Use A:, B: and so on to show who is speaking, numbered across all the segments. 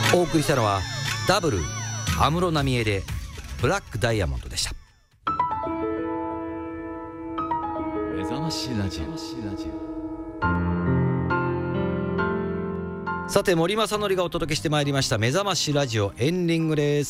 A: お送りしたのはダブル安室奈美恵でブラックダイヤモンドでした。
B: 目覚ましラジオ。
A: さて森正則がお届けしてまいりました目覚ましラジオエンディングです。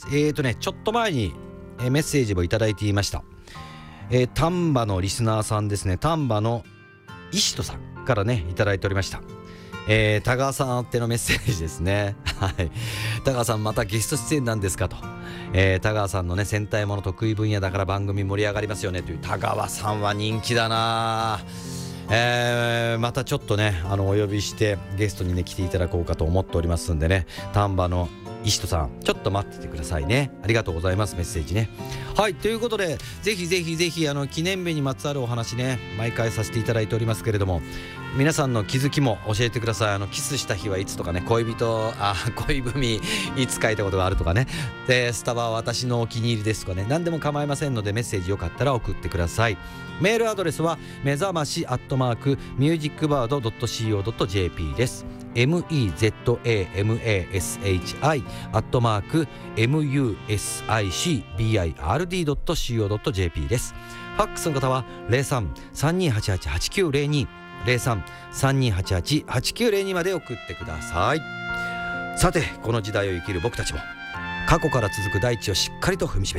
A: ちょっと前にメッセージもいただいていました。丹波のリスナーさんですね。丹波の石戸さんからねいただいておりました。田川さん宛てのメッセージですね。はい、田川さんまたゲスト出演なんですかと、田川さんのね戦隊もの得意分野だから番組盛り上がりますよねという。田川さんは人気だな。またちょっとねお呼びしてゲストにね来ていただこうかと思っておりますんでね、丹波の石戸さんちょっと待っててくださいね。ありがとうございます。メッセージね。はい、ということでぜひ記念日にまつわるお話ね毎回させていただいておりますけれども、皆さんの気づきも教えてください。キスした日はいつとかね、恋文いつ書いたことがあるとかね、でスタバは私のお気に入りですとかね、何でも構いませんのでメッセージよかったら送ってください。メールアドレスは目覚まし@musicbird.co.jp です。mezamashi@musicbird.co.jp です。ファックスの方は 03-3288-8902 03-3288-8902 まで送ってください。さてこの時代を生きる僕たちも過去から続く大地をしっかりと踏みしめ